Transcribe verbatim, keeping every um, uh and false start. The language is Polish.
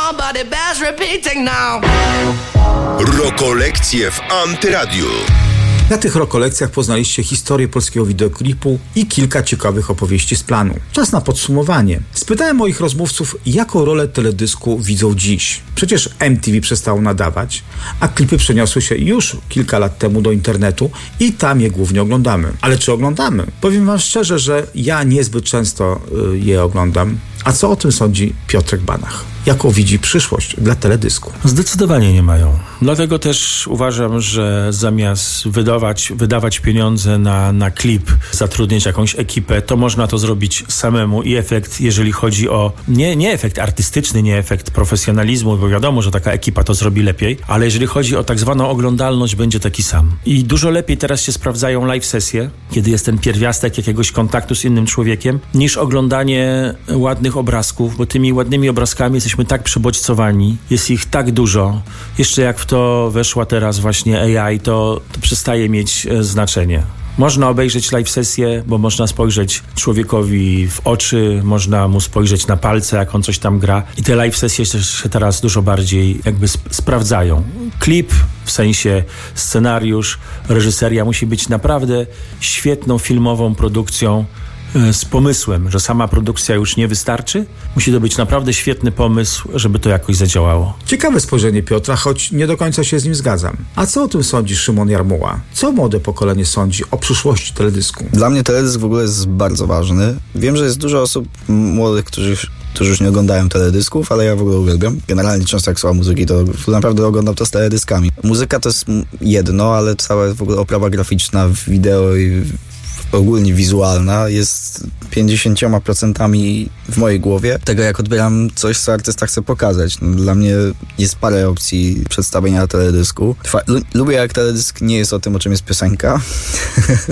on, but it bears repeating now. Rokolekcje w Antyradiu. Na tych rokolekcjach poznaliście historię polskiego wideoklipu i kilka ciekawych opowieści z planu. Czas na podsumowanie. Spytałem moich rozmówców, jaką rolę teledysku widzą dziś. Przecież M T V przestało nadawać, a klipy przeniosły się już kilka lat temu do internetu i tam je głównie oglądamy. Ale czy oglądamy? Powiem wam szczerze, że ja niezbyt często y, je oglądam. A co o tym sądzi Piotrek Banach? Jaką widzi przyszłość dla teledysku? Zdecydowanie nie mają. Dlatego też uważam, że zamiast wydawać, wydawać pieniądze na, na klip, zatrudnić jakąś ekipę, to można to zrobić samemu i efekt, jeżeli chodzi o nie, nie efekt artystyczny, nie efekt profesjonalizmu, bo wiadomo, że taka ekipa to zrobi lepiej, ale jeżeli chodzi o tak zwaną oglądalność, będzie taki sam. I dużo lepiej teraz się sprawdzają live sesje, kiedy jest ten pierwiastek jakiegoś kontaktu z innym człowiekiem, niż oglądanie ładnych obrazków, bo tymi ładnymi obrazkami jesteśmy tak przebodźcowani, jest ich tak dużo. Jeszcze jak w to weszła teraz właśnie A I, to, to przestaje mieć e, znaczenie. Można obejrzeć live sesję, bo można spojrzeć człowiekowi w oczy, można mu spojrzeć na palce, jak on coś tam gra. I te live sesje się teraz dużo bardziej jakby sp- sprawdzają. Klip, w sensie scenariusz, reżyseria musi być naprawdę świetną filmową produkcją, z pomysłem, że sama produkcja już nie wystarczy. Musi to być naprawdę świetny pomysł, żeby to jakoś zadziałało. Ciekawe spojrzenie Piotra, choć nie do końca się z nim zgadzam. A co o tym sądzi Szymon Jarmuła? Co młode pokolenie sądzi o przyszłości teledysku? Dla mnie teledysk w ogóle jest bardzo ważny. Wiem, że jest dużo osób młodych, którzy którzy już nie oglądają teledysków, ale ja w ogóle uwielbiam. Generalnie często jak słucham muzyki, to naprawdę oglądam to z teledyskami. Muzyka to jest jedno, ale cała w ogóle oprawa graficzna, wideo i ogólnie wizualna jest pięćdziesięcioma procentami w mojej głowie tego, jak odbieram coś, co artysta chce pokazać. No, dla mnie jest parę opcji przedstawienia na teledysku. Lubię, jak teledysk nie jest o tym, o czym jest piosenka.